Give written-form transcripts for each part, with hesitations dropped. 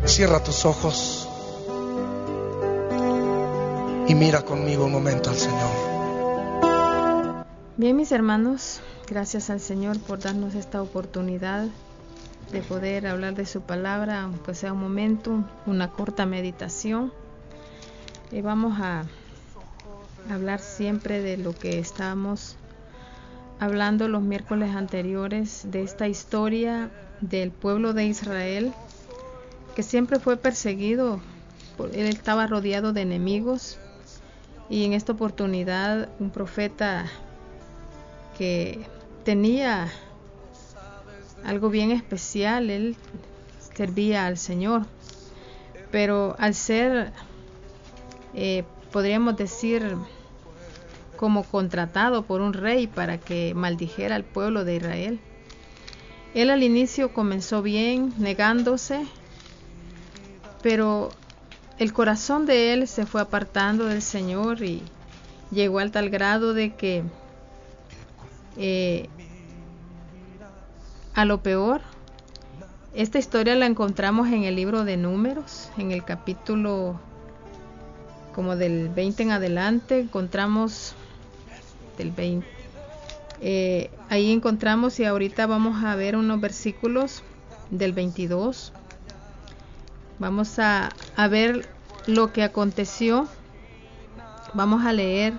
Cierra tus ojos y mira conmigo un momento al Señor. Bien, mis hermanos, gracias al Señor por darnos esta oportunidad de poder hablar de su palabra, aunque sea un momento, una corta meditación. Y vamos a hablar siempre de lo que estábamos hablando los miércoles anteriores, de esta historia del pueblo de Israel, que siempre fue perseguido. Él estaba rodeado de enemigos, y en esta oportunidad un profeta que tenía algo bien especial, él servía al Señor, pero al ser, podríamos decir, como contratado por un rey para que maldijera al pueblo de Israel, él al inicio comenzó bien, negándose, pero el corazón de él se fue apartando del Señor y llegó al tal grado de que a lo peor, esta historia la encontramos en el libro de Números, en el capítulo como del 20 en adelante, encontramos del 20. Ahí encontramos, y ahorita vamos a ver unos versículos del 22. Vamos a ver lo que aconteció. Vamos a leer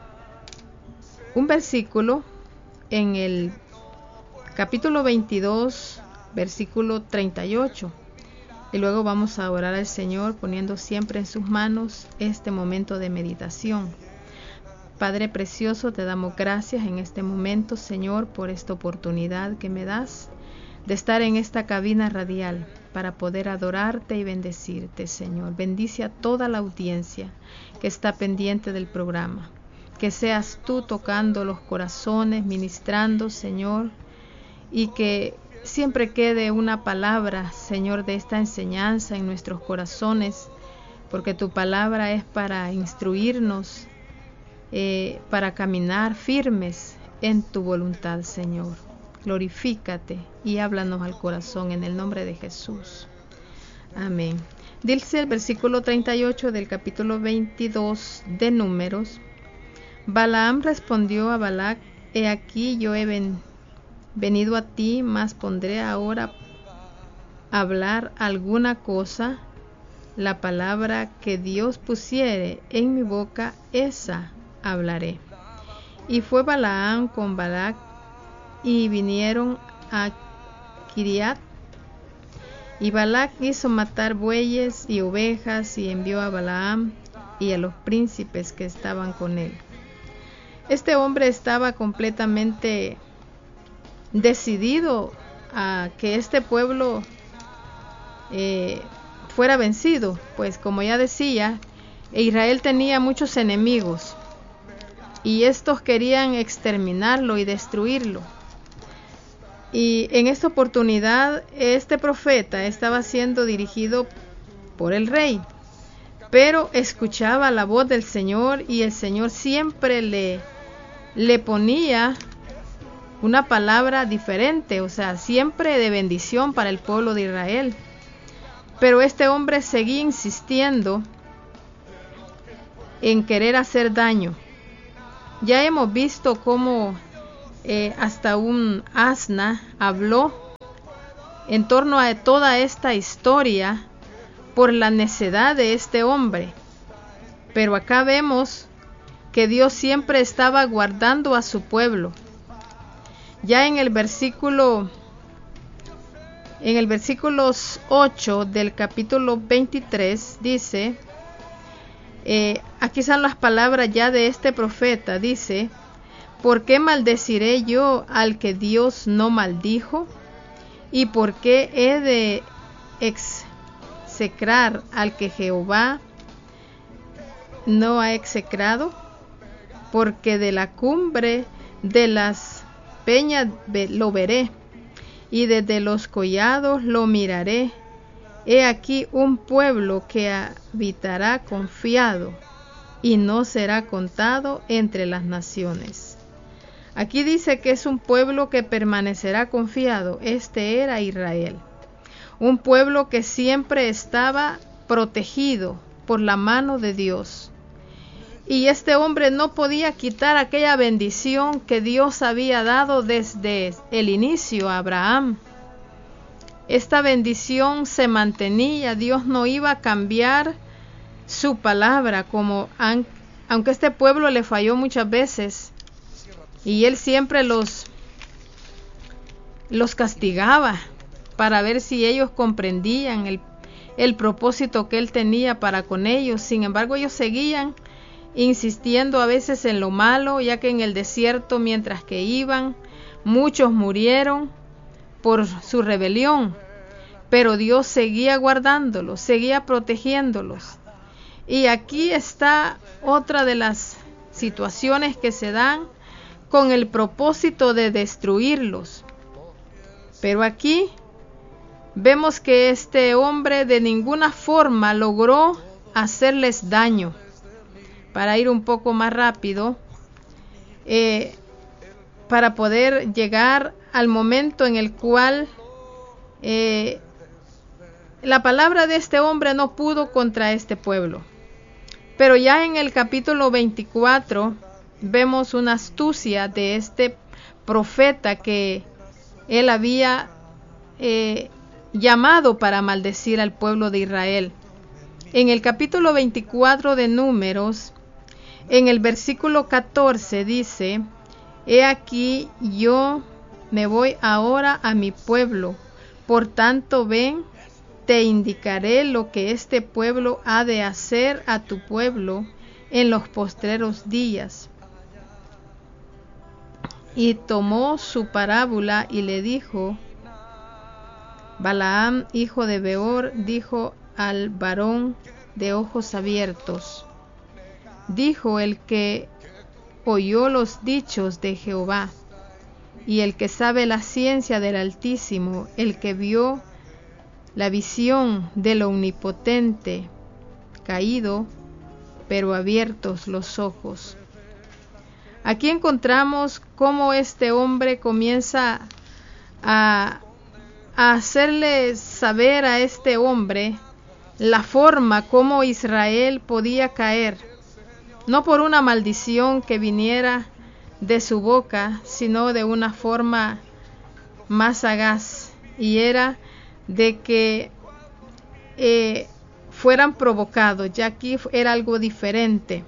un versículo en el capítulo 22, versículo 38. Y luego vamos a orar al Señor poniendo siempre en sus manos este momento de meditación. Padre precioso, te damos gracias en este momento, Señor, por esta oportunidad que me das de estar en esta cabina radial para poder adorarte y bendecirte, Señor. Bendice a toda la audiencia que está pendiente del programa. Que seas tú tocando los corazones, ministrando, Señor, y que siempre quede una palabra, Señor, de esta enseñanza en nuestros corazones, porque tu palabra es para instruirnos, para caminar firmes en tu voluntad, Señor. Glorifícate y háblanos al corazón en el nombre de Jesús. Amén. Dice el versículo 38 del capítulo 22 de Números: Balaam respondió a Balac: He aquí yo he venido a ti, mas pondré ahora a hablar alguna cosa, la palabra que Dios pusiere en mi boca, esa hablaré. Y fue Balaam con Balac, y vinieron a Kiriat, y Balac hizo matar bueyes y ovejas, y envió a Balaam y a los príncipes que estaban con él. Este hombre estaba completamente decidido a que este pueblo fuera vencido, pues como ya decía, Israel tenía muchos enemigos y estos querían exterminarlo y destruirlo. Y en esta oportunidad este profeta estaba siendo dirigido por el rey, pero escuchaba la voz del Señor, y el Señor siempre le ponía una palabra diferente, o sea, siempre de bendición para el pueblo de Israel. Pero este hombre seguía insistiendo en querer hacer daño. Ya hemos visto cómo hasta un asna habló en torno a toda esta historia por la necedad de este hombre. Pero acá vemos que Dios siempre estaba guardando a su pueblo. Ya en el versículo 8 del capítulo 23 dice, aquí están las palabras ya de este profeta, dice: ¿Por qué maldeciré yo al que Dios no maldijo? ¿Y por qué he de execrar al que Jehová no ha execrado? Porque de la cumbre de las peñas lo veré, y desde los collados lo miraré. He aquí un pueblo que habitará confiado, y no será contado entre las naciones. Aquí dice que es un pueblo que permanecerá confiado. Este era Israel. un pueblo que siempre estaba protegido por la mano de Dios. Y este hombre no podía quitar aquella bendición que Dios había dado desde el inicio a Abraham. Esta bendición se mantenía, Dios no iba a cambiar su palabra, aunque este pueblo le falló muchas veces y él siempre los castigaba para ver si ellos comprendían el propósito que él tenía para con ellos. Sin embargo, ellos seguían insistiendo a veces en lo malo, ya que en el desierto, mientras que iban, muchos murieron por su rebelión, pero Dios seguía guardándolos, seguía protegiéndolos. Y aquí está otra de las situaciones que se dan con el propósito de destruirlos. Pero aquí vemos que este hombre de ninguna forma logró hacerles daño. Para ir un poco más rápido, para poder llegar al momento en el cual la palabra de este hombre no pudo contra este pueblo. Pero ya en el capítulo 24 vemos una astucia de este profeta que él había llamado para maldecir al pueblo de Israel. En el capítulo 24 de Números, en el versículo 14 dice: He aquí yo me voy ahora a mi pueblo, por tanto ven, te indicaré lo que este pueblo ha de hacer a tu pueblo en los postreros días. Y tomó su parábola y le dijo: Balaam, hijo de Beor, dijo al varón de ojos abiertos, dijo el que oyó los dichos de Jehová, y el que sabe la ciencia del Altísimo, el que vio la visión del Omnipotente, caído, pero abiertos los ojos. Aquí encontramos cómo este hombre comienza a hacerle saber a este hombre la forma como Israel podía caer, no por una maldición que viniera de su boca, sino de una forma más sagaz, y era de que fueran provocados. Ya aquí era algo diferente.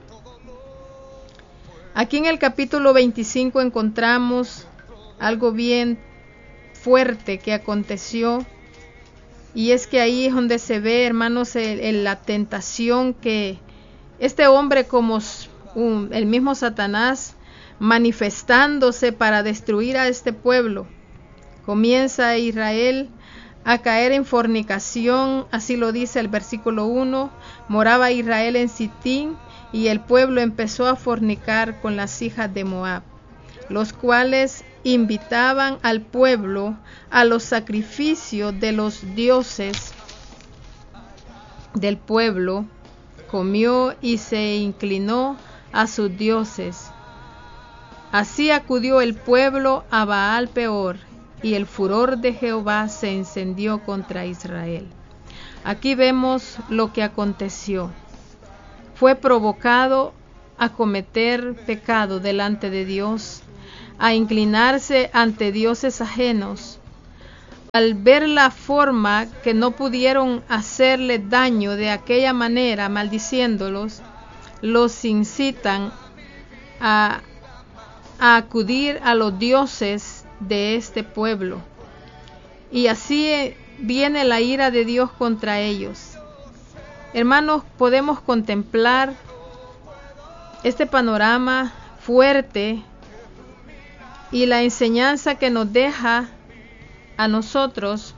Aquí en el capítulo 25 encontramos algo bien fuerte que aconteció, y es que ahí es donde se ve, hermanos, la tentación que este hombre, como el mismo Satanás, manifestándose para destruir a este pueblo, comienza Israel a caer en fornicación. Así lo dice el versículo 1, moraba Israel en Sitín, y el pueblo empezó a fornicar con las hijas de Moab, los cuales invitaban al pueblo a los sacrificios de los dioses del pueblo. Comió y se inclinó a sus dioses. Así acudió el pueblo a Baal Peor, y el furor de Jehová se encendió contra Israel. Aquí vemos lo que aconteció. Fue provocado a cometer pecado delante de Dios, a inclinarse ante dioses ajenos. Al ver la forma que no pudieron hacerle daño de aquella manera, maldiciéndolos, los incitan a acudir a los dioses de este pueblo. Y así viene la ira de Dios contra ellos. Hermanos, podemos contemplar este panorama fuerte y la enseñanza que nos deja a nosotros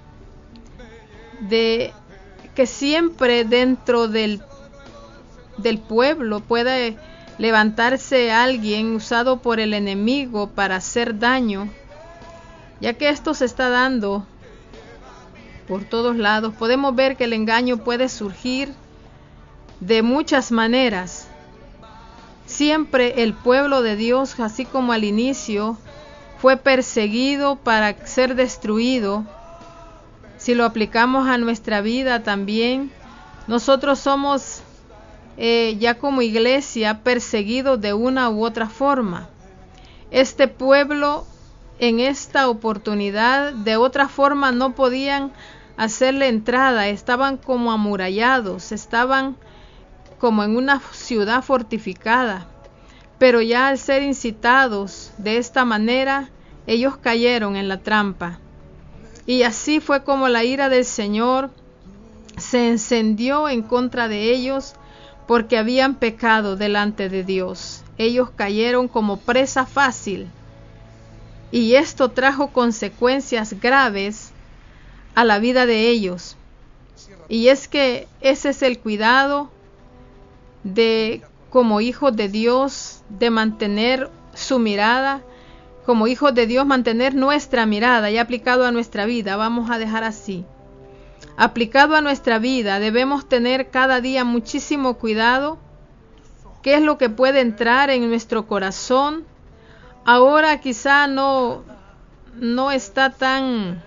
de que siempre dentro del pueblo puede levantarse alguien usado por el enemigo para hacer daño, ya que esto se está dando por todos lados. Podemos ver que el engaño puede surgir de muchas maneras. Siempre el pueblo de Dios, así como al inicio, fue perseguido para ser destruido. si lo aplicamos a nuestra vida también, nosotros somos ya como iglesia perseguidos de una u otra forma. Este pueblo en esta oportunidad de otra forma no podían hacerle entrada, estaban como amurallados, estaban como en una ciudad fortificada, pero ya al ser incitados de esta manera, ellos cayeron en la trampa. Y así fue como la ira del Señor se encendió en contra de ellos, porque habían pecado delante de Dios. Ellos cayeron como presa fácil, y esto trajo consecuencias graves a la vida de ellos. Y es que ese es el cuidado de, como hijos de Dios, de mantener su mirada, como hijos de Dios, mantener nuestra mirada, y aplicado a nuestra vida, vamos a dejar así. Aplicado a nuestra vida, debemos tener cada día muchísimo cuidado. ¿Qué es lo que puede entrar en nuestro corazón? Ahora quizá no está tan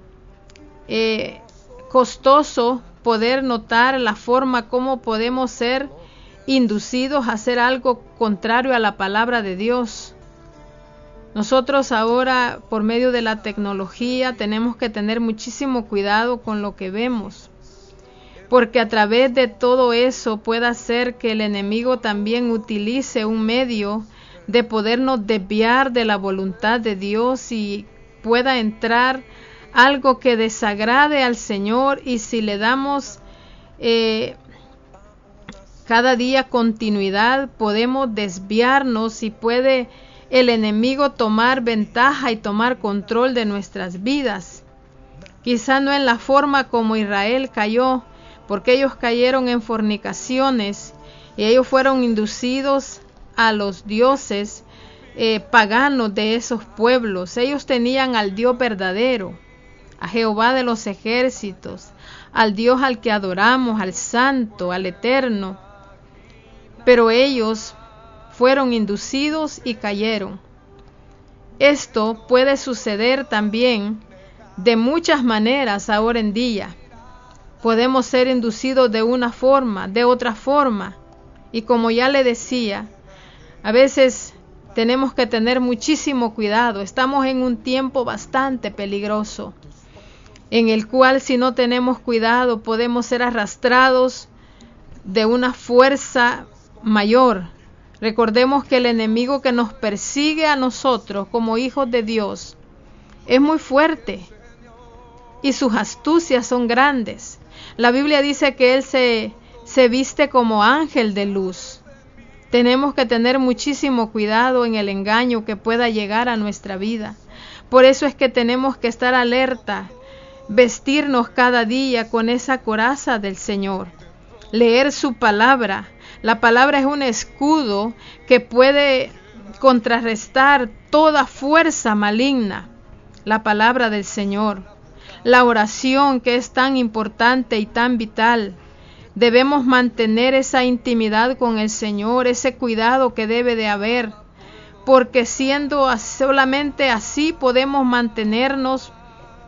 costoso poder notar la forma como podemos ser inducidos a hacer algo contrario a la palabra de Dios. Nosotros ahora, por medio de la tecnología, tenemos que tener muchísimo cuidado con lo que vemos, porque a través de todo eso puede hacer que el enemigo también utilice un medio de podernos desviar de la voluntad de Dios, y pueda entrar algo que desagrade al Señor, y si le damos cada día continuidad, podemos desviarnos y puede el enemigo tomar ventaja y tomar control de nuestras vidas. Quizá no en la forma como Israel cayó, porque ellos cayeron en fornicaciones y ellos fueron inducidos a los dioses paganos de esos pueblos. Ellos tenían al Dios verdadero, a Jehová de los ejércitos, al Dios al que adoramos, al Santo, al Eterno. Pero ellos fueron inducidos y cayeron. Esto puede suceder también de muchas maneras ahora en día. Podemos ser inducidos de una forma, de otra forma. Y como ya le decía, a veces tenemos que tener muchísimo cuidado. Estamos en un tiempo bastante peligroso, en el cual si no tenemos cuidado podemos ser arrastrados de una fuerza mayor. Recordemos que el enemigo que nos persigue a nosotros como hijos de Dios es muy fuerte y sus astucias son grandes. La Biblia dice que él se viste como ángel de luz. Tenemos que tener muchísimo cuidado en el engaño que pueda llegar a nuestra vida. Por eso es que tenemos que estar alerta, vestirnos cada día con esa coraza del Señor, leer su palabra. La palabra es un escudo que puede contrarrestar toda fuerza maligna. La palabra del Señor. La oración, que es tan importante y tan vital. Debemos mantener esa intimidad con el Señor, ese cuidado que debe de haber, porque siendo solamente así podemos mantenernos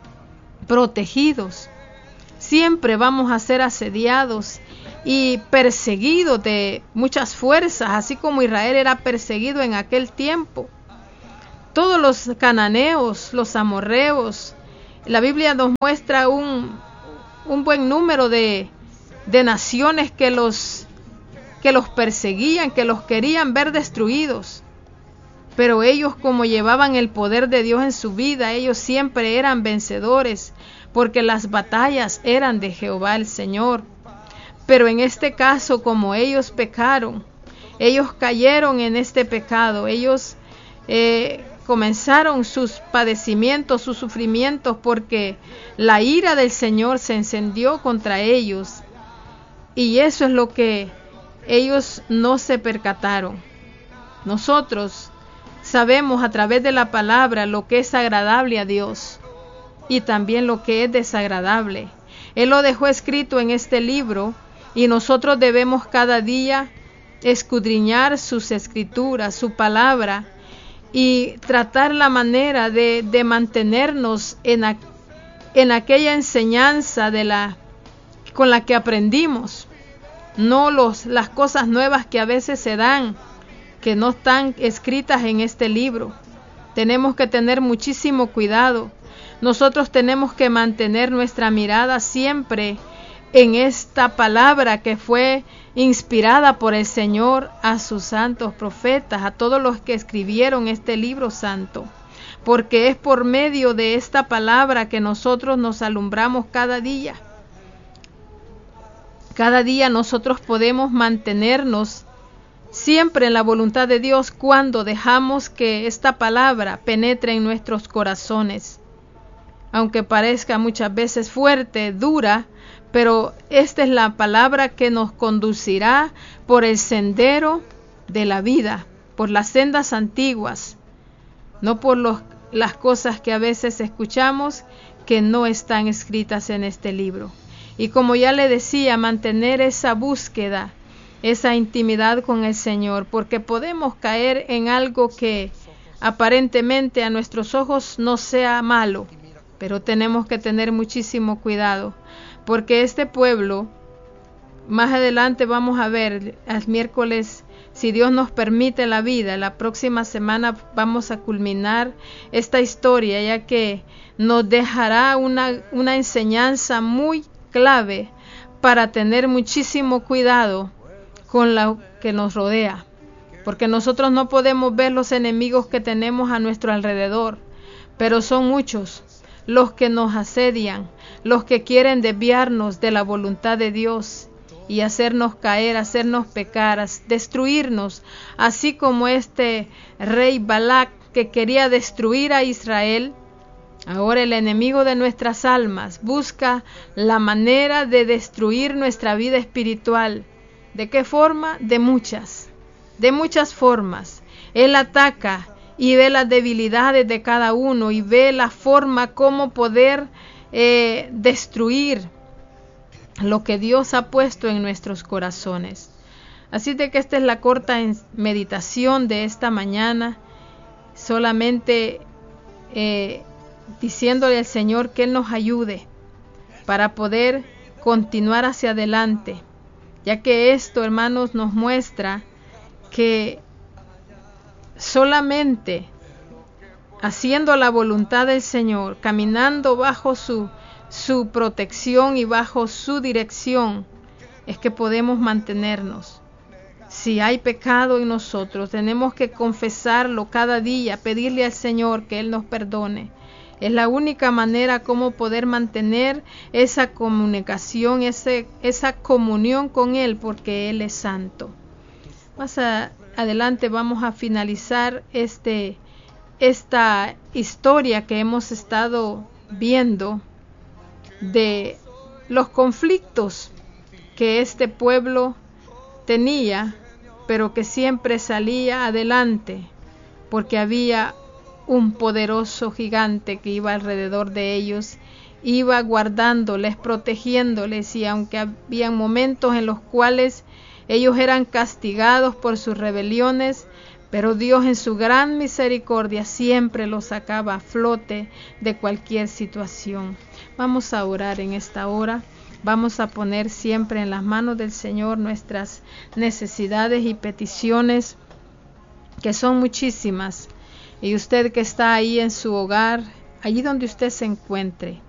protegidos. Siempre vamos a ser asediados y perseguido de muchas fuerzas, así como Israel era perseguido en aquel tiempo. Todos los cananeos, los amorreos, la Biblia nos muestra un buen número de naciones que los perseguían, que los querían ver destruidos. Pero ellos, como llevaban el poder de Dios en su vida, ellos siempre eran vencedores, porque las batallas eran de Jehová el Señor. Pero en este caso, como ellos pecaron, ellos cayeron en este pecado, ellos comenzaron sus padecimientos, sus sufrimientos, porque la ira del Señor se encendió contra ellos. Y eso es lo que ellos no se percataron. Nosotros sabemos a través de la palabra lo que es agradable a Dios y también lo que es desagradable. Él lo dejó escrito en este libro, y nosotros debemos cada día escudriñar sus escrituras, su palabra, y tratar la manera de mantenernos en aquella enseñanza con la que aprendimos, no las cosas nuevas que a veces se dan, que no están escritas en este libro. Tenemos que tener muchísimo cuidado. Nosotros tenemos que mantener nuestra mirada siempre en esta palabra que fue inspirada por el Señor a sus santos profetas, a todos los que escribieron este libro santo, porque es por medio de esta palabra que nosotros nos alumbramos cada día. Cada día nosotros podemos mantenernos siempre en la voluntad de Dios cuando dejamos que esta palabra penetre en nuestros corazones. Aunque parezca muchas veces fuerte, dura, pero esta es la palabra que nos conducirá por el sendero de la vida, por las sendas antiguas, no por las cosas que a veces escuchamos que no están escritas en este libro. Y como ya le decía, mantener esa búsqueda, esa intimidad con el Señor, porque podemos caer en algo que aparentemente a nuestros ojos no sea malo, pero tenemos que tener muchísimo cuidado, porque este pueblo, más adelante vamos a ver, el miércoles, si Dios nos permite la vida, la próxima semana vamos a culminar esta historia, ya que nos dejará una enseñanza muy clave para tener muchísimo cuidado con lo que nos rodea, porque nosotros no podemos ver los enemigos que tenemos a nuestro alrededor, pero son muchos los que nos asedian, los que quieren desviarnos de la voluntad de Dios y hacernos caer, hacernos pecar, destruirnos, así como este rey Balac que quería destruir a Israel. Ahora el enemigo de nuestras almas busca la manera de destruir nuestra vida espiritual. ¿De qué forma? De muchas formas. Él ataca y ve las debilidades de cada uno y ve la forma como poder destruir lo que Dios ha puesto en nuestros corazones. Así de que esta es la corta meditación de esta mañana, solamente diciéndole al Señor que Él nos ayude para poder continuar hacia adelante, ya que esto, hermanos, nos muestra que solamente haciendo la voluntad del Señor, caminando bajo su protección y bajo su dirección, es que podemos mantenernos. Si hay pecado en nosotros, tenemos que confesarlo cada día, pedirle al Señor que Él nos perdone. Es la única manera como poder mantener esa comunicación, esa comunión con Él, porque Él es santo. Más adelante vamos a finalizar esta historia que hemos estado viendo de los conflictos que este pueblo tenía, pero que siempre salía adelante, porque había un poderoso gigante que iba alrededor de ellos, iba guardándoles, protegiéndoles, y aunque había momentos en los cuales ellos eran castigados por sus rebeliones, pero Dios en su gran misericordia siempre los sacaba a flote de cualquier situación. Vamos a orar en esta hora. Vamos a poner siempre en las manos del Señor nuestras necesidades y peticiones, que son muchísimas. Y usted que está ahí en su hogar, allí donde usted se encuentre,